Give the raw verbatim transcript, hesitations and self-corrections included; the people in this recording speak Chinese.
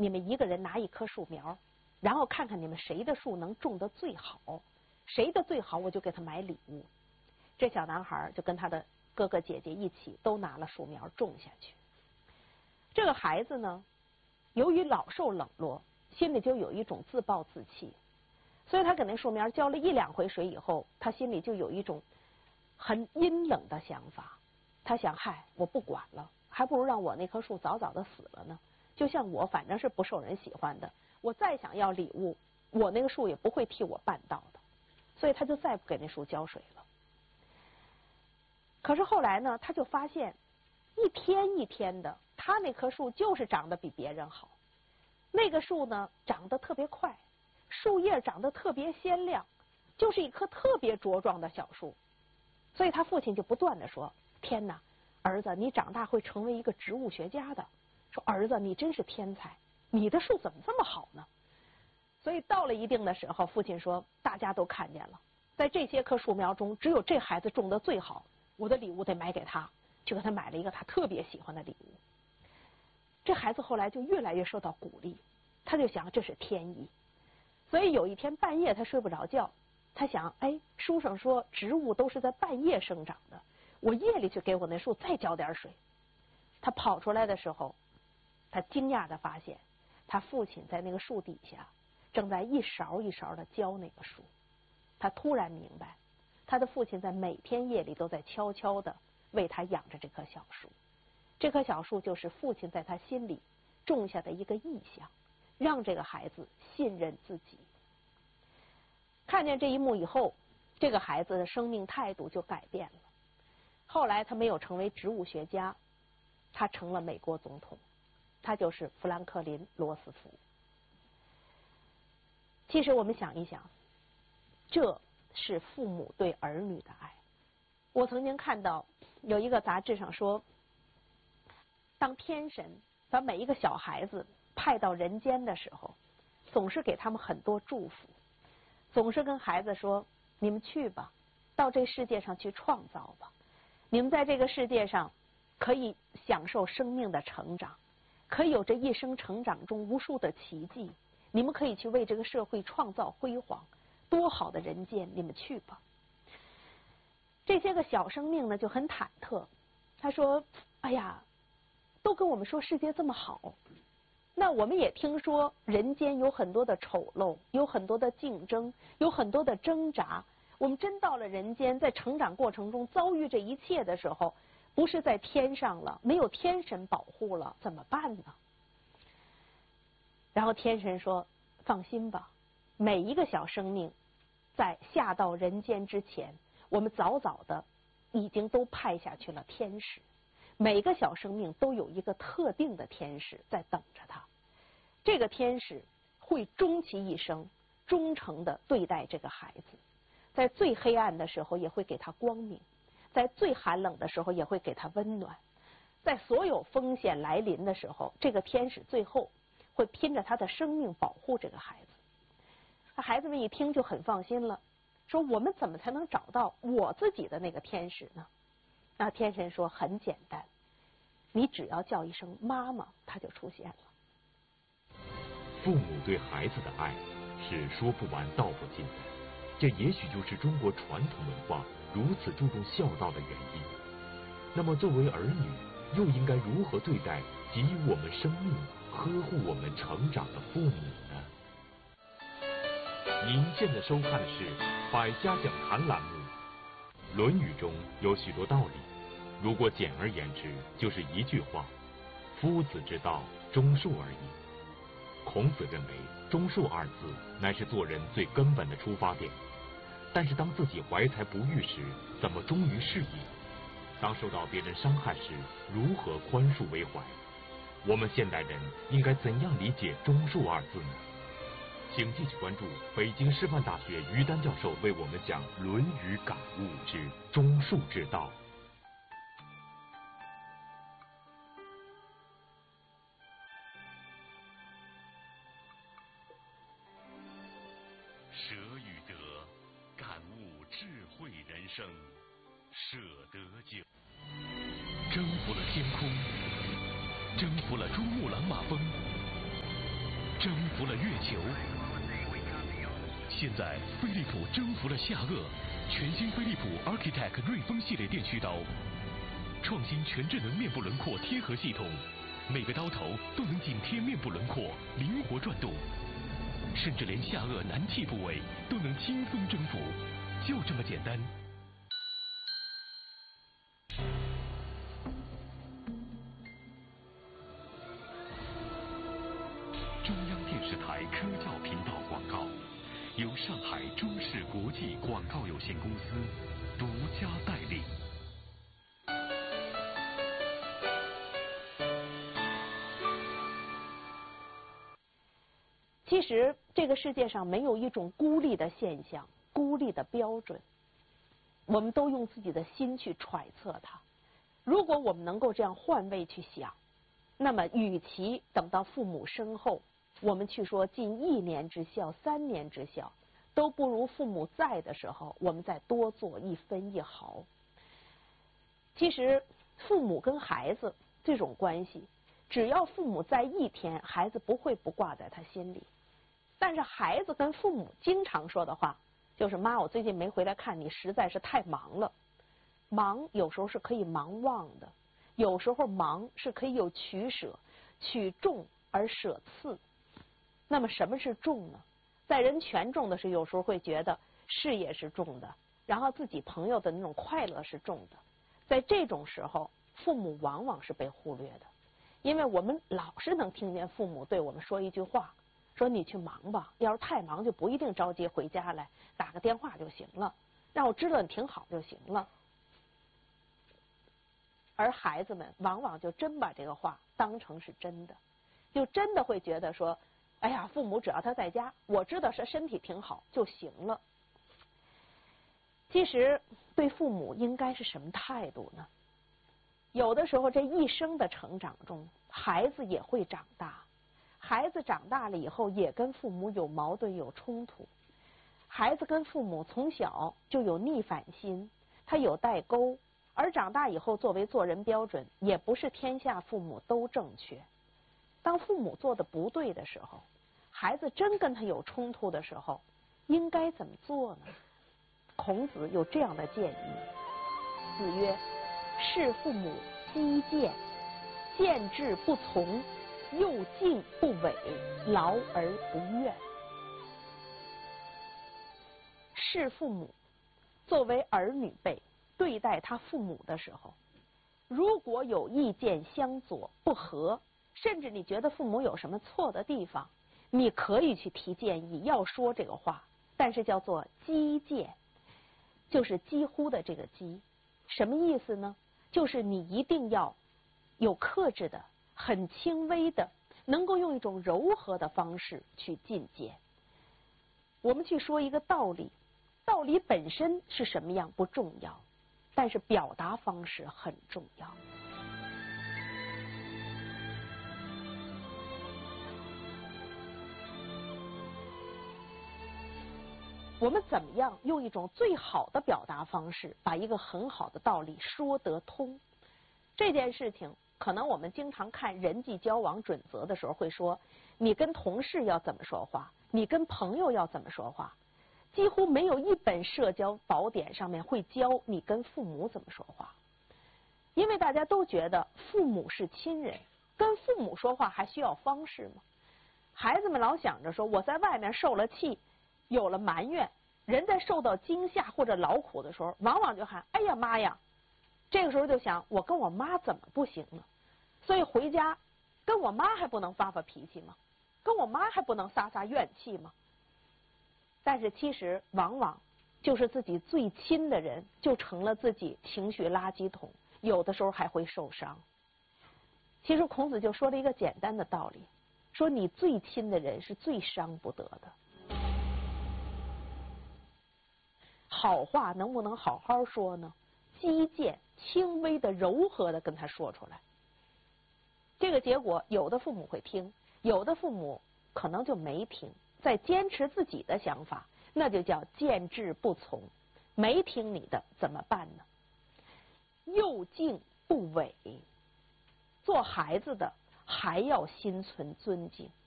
你们一个人拿一棵树苗，然后看看你们谁的树能种得最好，谁的最好我就给他买礼物。这小男孩就跟他的哥哥姐姐一起都拿了树苗种下去。这个孩子呢，由于老受冷落，心里就有一种自暴自弃，所以他给那树苗浇了一两回水以后，他心里就有一种很阴冷的想法。他想，嗨，我不管了，还不如让我那棵树早早的死了呢。就像我反正是不受人喜欢的，我再想要礼物，我那个树也不会替我办到的。所以他就再不给那树浇水了。可是后来呢，他就发现一天一天的，他那棵树就是长得比别人好。那个树呢，长得特别快，树叶长得特别鲜亮，就是一棵特别茁壮的小树。所以他父亲就不断的说，天哪，儿子，你长大会成为一个植物学家的。说，儿子，你真是天才，你的树怎么这么好呢？所以到了一定的时候，父亲说，大家都看见了，在这些棵树苗中，只有这孩子种得最好，我的礼物得买给他，就给他买了一个他特别喜欢的礼物。这孩子后来就越来越受到鼓励，他就想这是天意。所以有一天半夜他睡不着觉，他想，哎，书上说植物都是在半夜生长的，我夜里去给我那树再浇点水。他跑出来的时候，他惊讶地发现，他父亲在那个树底下正在一勺一勺地浇那个树。他突然明白，他的父亲在每天夜里都在悄悄地为他养着这棵小树。这棵小树就是父亲在他心里种下的一个意象，让这个孩子信任自己。看见这一幕以后，这个孩子的生命态度就改变了。后来他没有成为植物学家，他成了美国总统，他就是富兰克林·罗斯福。其实我们想一想，这是父母对儿女的爱。我曾经看到有一个杂志上说，当天神把每一个小孩子派到人间的时候，总是给他们很多祝福，总是跟孩子说，你们去吧，到这世界上去创造吧，你们在这个世界上可以享受生命的成长，可以有这一生成长中无数的奇迹，你们可以去为这个社会创造辉煌，多好的人间，你们去吧。这些个小生命呢就很忐忑，他说，哎呀，都跟我们说世界这么好，那我们也听说人间有很多的丑陋，有很多的竞争，有很多的挣扎，我们真到了人间，在成长过程中遭遇这一切的时候，不是在天上了，没有天神保护了，怎么办呢？然后天神说，放心吧，每一个小生命在下到人间之前，我们早早的已经都派下去了天使，每个小生命都有一个特定的天使在等着他。这个天使会终其一生忠诚的对待这个孩子，在最黑暗的时候也会给他光明，在最寒冷的时候也会给他温暖，在所有风险来临的时候，这个天使最后会拼着他的生命保护这个孩子。那孩子们一听就很放心了，说我们怎么才能找到我自己的那个天使呢？那天神说，很简单，你只要叫一声妈妈，他就出现了。 父母对孩子的爱是说不完道不尽的，这也许就是中国传统文化如此注重孝道的原因。那么作为儿女，又应该如何对待给予我们生命、呵护我们成长的父母呢？您现在收看的是百家讲坛栏目。《论语》中有许多道理，如果简而言之，就是一句话：夫子之道，忠恕而已。孔子认为忠恕二字乃是做人最根本的出发点，但是当自己怀才不遇时，怎么忠于事业？当受到别人伤害时，如何宽恕为怀？我们现代人应该怎样理解忠恕二字呢？请继续关注北京师范大学于丹教授为我们讲《论语感悟之忠恕之道》。 舍与得，感悟智慧人生。舍得酒，征服了天空，征服了珠穆朗玛峰， 征服了月球。现在飞利浦征服了下颚，全新飞利浦 Architect 锐风系列电须刀，创新全智能面部轮廓贴合系统，每个刀头都能紧贴面部轮廓，灵活转动，甚至连下颚难剔部位都能轻松征服，就这么简单。 中央电视台科教频道广告，由上海中视国际广告有限公司独家代理。 其实这个世界上没有一种孤立的现象，孤立的标准，我们都用自己的心去揣测它。如果我们能够这样换位去想，那么与其等到父母身后，我们去说尽一年之孝三年之孝，都不如父母在的时候我们再多做一分一毫。其实父母跟孩子这种关系，只要父母在一天，孩子不会不挂在他心里。但是孩子跟父母经常说的话就是妈，我最近没回来看你，实在是太忙了。忙有时候是可以忙忘的，有时候忙是可以有取舍，取重而舍次。那么什么是重呢？在人权重的是有时候会觉得事业是重的，然后自己朋友的那种快乐是重的。在这种时候，父母往往是被忽略的，因为我们老是能听见父母对我们说一句话，说你去忙吧，要是太忙就不一定着急回家来，打个电话就行了，让我知道你挺好就行了。而孩子们往往就真把这个话当成是真的，就真的会觉得说，哎呀，父母只要他在家，我知道是身体挺好就行了。其实对父母应该是什么态度呢？有的时候这一生的成长中，孩子也会长大，孩子长大了以后也跟父母有矛盾有冲突，孩子跟父母从小就有逆反心，他有代沟，而长大以后作为做人标准，也不是天下父母都正确。当父母做的不对的时候，孩子真跟他有冲突的时候，应该怎么做呢？孔子有这样的建议，子曰：事父母积谏，谏之不从，又敬不违，劳而不怨。事父母，作为儿女辈对待他父母的时候，如果有意见相左不合，甚至你觉得父母有什么错的地方，你可以去提建议，要说这个话，但是叫做积谏，就是几乎的这个积，什么意思呢？就是你一定要有克制的，很轻微的，能够用一种柔和的方式去进谏。我们去说一个道理，道理本身是什么样不重要，但是表达方式很重要。我们怎么样用一种最好的表达方式，把一个很好的道理说得通？这件事情，可能我们经常看人际交往准则的时候会说，你跟同事要怎么说话，你跟朋友要怎么说话，几乎没有一本社交宝典上面会教你跟父母怎么说话。因为大家都觉得父母是亲人，跟父母说话还需要方式吗？孩子们老想着说，我在外面受了气，有了埋怨，人在受到惊吓或者劳苦的时候，往往就喊哎呀妈呀，这个时候就想我跟我妈怎么不行呢？所以回家跟我妈还不能发发脾气吗？跟我妈还不能撒撒怨气吗？但是其实往往就是自己最亲的人就成了自己情绪垃圾桶，有的时候还会受伤。其实孔子就说了一个简单的道理，说你最亲的人是最伤不得的。好话能不能好好说呢？积谏，轻微的柔和的跟他说出来。这个结果有的父母会听，有的父母可能就没听，在坚持自己的想法，那就叫谏之不从。没听你的怎么办呢？又敬不违，做孩子的还要心存尊敬。